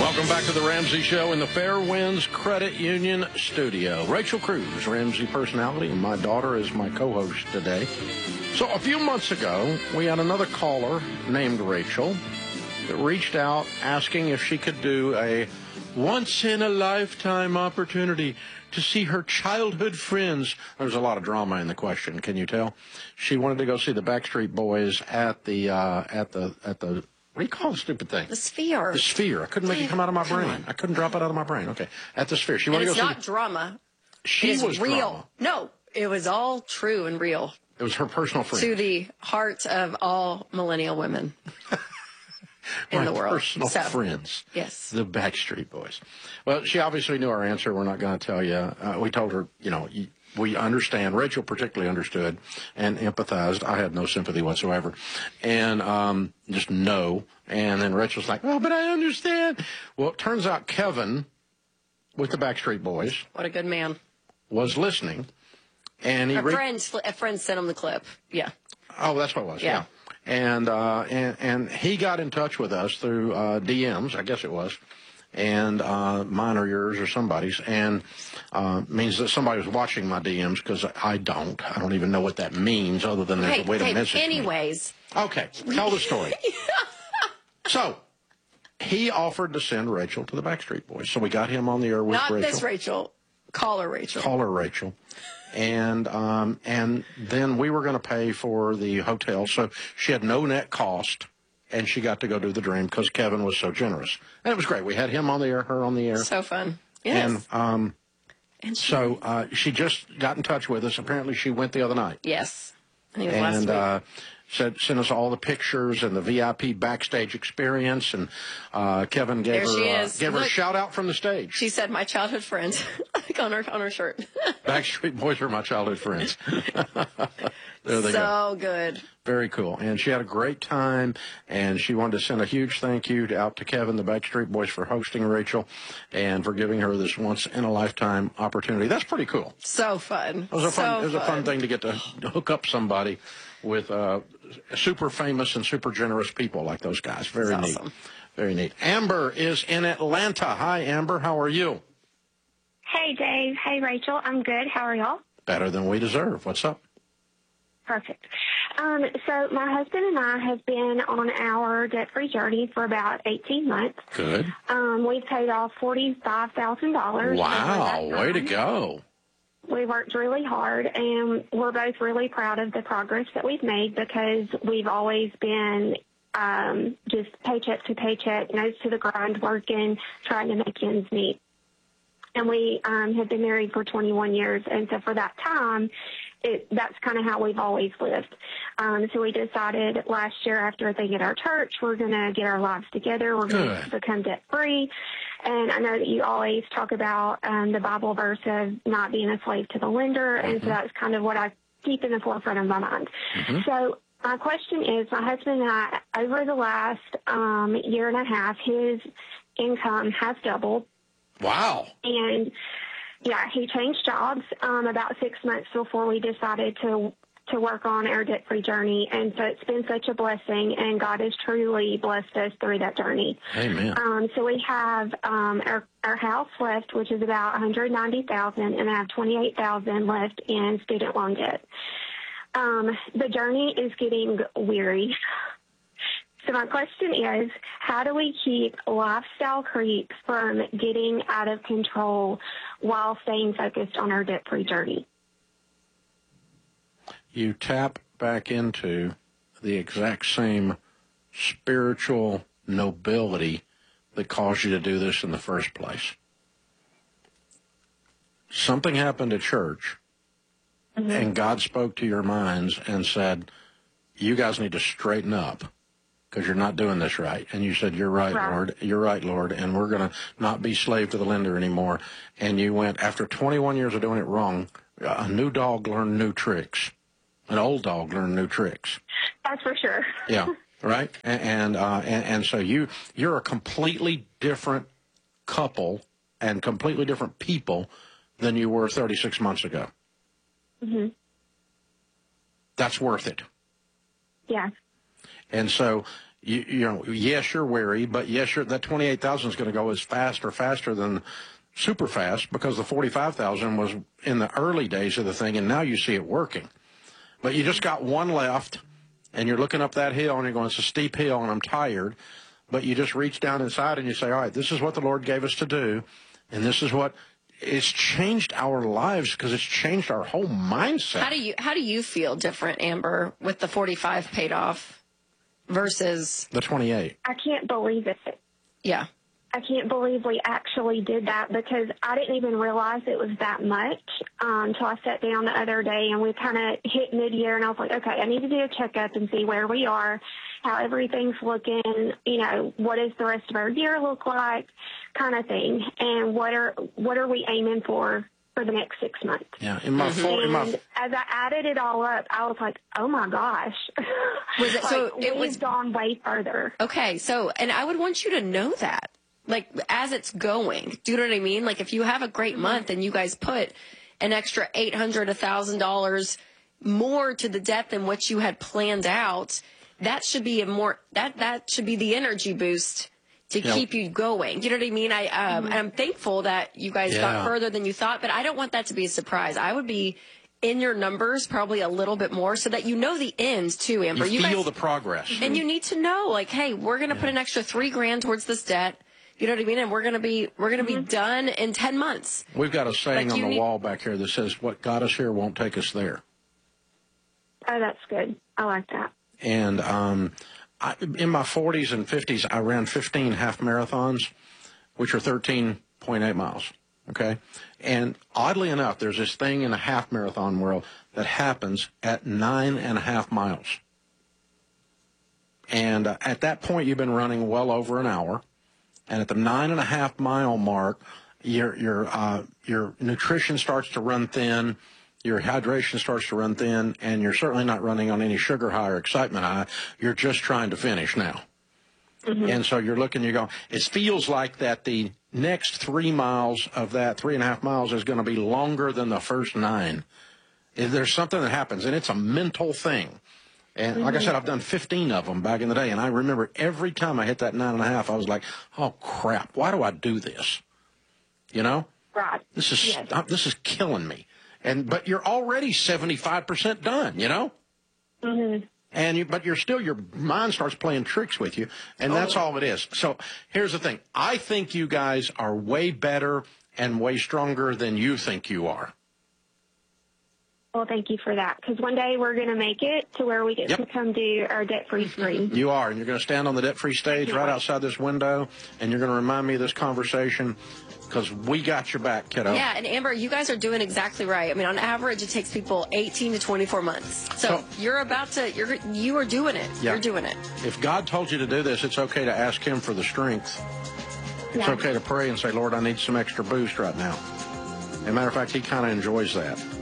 Welcome back to the Ramsey Show in the Fairwinds Credit Union studio. Rachel Cruz, Ramsey personality, and my daughter is my co-host today. So a few months ago, we had another caller named Rachel that reached out asking if she could do a once-in-a-lifetime opportunity to see her childhood friends. There's a lot of drama in the question, can you tell? She wanted to go see the Backstreet Boys at the what do you call the stupid thing? The Sphere. The Sphere. I couldn't make it come out of my brain. I couldn't drop it out of my brain. Okay. At the Sphere. She wanted to go see. It's not drama. She was real. Drama. No, it was all true and real. It was her personal friend. To the hearts of all millennial women in the world. Personal friends. Yes. The Backstreet Boys. Well, she obviously knew our answer. We're not going to tell you. We told her, we understand. Rachel particularly understood and empathized. I had no sympathy whatsoever. And just no. And then Rachel's like, oh, but I understand. Well, it turns out Kevin with the Backstreet Boys. What a good man. Was listening. And he a friend sent him the clip. Yeah. Oh, that's what it was. Yeah. And he got in touch with us through DMs, I guess it was. And mine or yours or somebody's, and means that somebody was watching my DMs because I don't even know what that means other than there's a way to message anyways. Me. Okay, tell the story. So, he offered to send Rachel to the Backstreet Boys, so we got him on the air with Rachel. Not this Rachel, caller Rachel. Caller Rachel. And then we were going to pay for the hotel, so she had no net cost. And she got to go do the dream because Kevin was so generous. And it was great. We had him on the air, her on the air. So fun. Yes. And she just got in touch with us. Apparently she went the other night. Yes. I think it was last week. Sent us all the pictures and the VIP backstage experience. And Kevin gave her a shout out from the stage. She said, my childhood friends, like on her shirt. Backstreet Boys are my childhood friends. There they go. So good. Very cool. And she had a great time, and she wanted to send a huge thank you out to Kevin, the Backstreet Boys, for hosting Rachel and for giving her this once-in-a-lifetime opportunity. That's pretty cool. So fun. It was a fun thing to get to hook up somebody with super famous and super generous people like those guys. Very neat. Awesome. Very neat. Amber is in Atlanta. Hi, Amber. How are you? Hey, Dave. Hey, Rachel. I'm good. How are y'all? Better than we deserve. What's up? Perfect. So my husband and I have been on our debt-free journey for about 18 months. Good. We've paid off $45,000. Wow, way to go. We worked really hard, and we're both really proud of the progress that we've made because we've always been just paycheck to paycheck, nose to the grind, working, trying to make ends meet. And we have been married for 21 years, and so for that time, that's kind of how we've always lived. So we decided last year after a thing at our church, we're going to get our lives together. We're going to become debt-free. And I know that you always talk about the Bible verse of not being a slave to the lender, and so that's kind of what I keep in the forefront of my mind. So my question is, my husband and I, over the last year and a half, his income has doubled. Wow. And yeah, he changed jobs about 6 months before we decided to work on our debt-free journey. And so it's been such a blessing, and God has truly blessed us through that journey. Amen. So we have our house left, which is about $190,000, and I have $28,000 left in student loan debt. The journey is getting weary. So my question is, how do we keep lifestyle creep from getting out of control while staying focused on our debt-free journey? You tap back into the exact same spiritual nobility that caused you to do this in the first place. Something happened at church, and God spoke to your minds and said, you guys need to straighten up, because you're not doing this right. And you said, you're right, Lord. You're right, Lord. And we're going to not be slave to the lender anymore. And you went, after 21 years of doing it wrong, a new dog learned new tricks. An old dog learned new tricks. That's for sure. Yeah, right? And so you're a completely different couple and completely different people than you were 36 months ago. That's worth it. Yeah. And so yes, you're weary, but yes, that 28,000 is going to go as fast or faster than super fast, because the 45,000 was in the early days of the thing, and now you see it working. But you just got one left, and you're looking up that hill, and you're going, it's a steep hill, and I'm tired. But you just reach down inside, and you say, all right, this is what the Lord gave us to do, and this is what it's changed our lives, because it's changed our whole mindset. How do you feel different, Amber, with the 45 paid off versus the 28? I can't believe it. Yeah. I can't believe we actually did that, because I didn't even realize it was that much until I sat down the other day, and we kind of hit mid-year, and I was like, okay, I need to do a checkup and see where we are, how everything's looking, what does the rest of our year look like, kind of thing, and what are we aiming for the next 6 months. Yeah, as I added it all up, I was like, oh my gosh. Was it, so it was gone way further. Okay, so, and I would want you to know that, like, as it's going. Do you know what I mean? Like, if you have a great month and you guys put an extra $800, $1,000 more to the debt than what you had planned out, that should be that should be the energy boost to keep you going. You know what I mean? I'm thankful that you guys got further than you thought, but I don't want that to be a surprise. I would be in your numbers probably a little bit more, so that you know the end too, Amber. You feel the progress. And you need to know, like, hey, we're going to put an extra $3,000 towards this debt. You know what I mean? And we're going to be done in 10 months. We've got a saying on the wall back here that says, what got us here won't take us there. Oh, that's good. I like that. And in my 40s and 50s, I ran 15 half marathons, which are 13.8 miles. Okay. And oddly enough, there's this thing in the half marathon world that happens at 9.5 miles. And at that point, you've been running well over an hour. And at the 9.5 mile mark, your nutrition starts to run thin, your hydration starts to run thin, and you're certainly not running on any sugar high or excitement high. You're just trying to finish now. Mm-hmm. And so you're looking, you go, it feels like that the next 3 miles of that 3.5 miles is going to be longer than the first 9. There's something that happens, and it's a mental thing. And like I said, I've done 15 of them back in the day, and I remember every time I hit that 9.5, I was like, oh, crap, why do I do this? You know? Right. This is killing me. But you're already 75% done, you know? Mm-hmm. But your mind starts playing tricks with you, and that's all it is. So here's the thing. I think you guys are way better and way stronger than you think you are. Well, thank you for that, because one day we're going to make it to where we get to come do our debt-free screen. You are, and you're going to stand on the debt-free stage right outside this window, and you're going to remind me of this conversation, because we got your back, kiddo. Yeah, and Amber, you guys are doing exactly right. I mean, on average, it takes people 18 to 24 months. So you are doing it. Yeah. You're doing it. If God told you to do this, it's okay to ask him for the strength. It's okay to pray and say, Lord, I need some extra boost right now. As a matter of fact, he kind of enjoys that.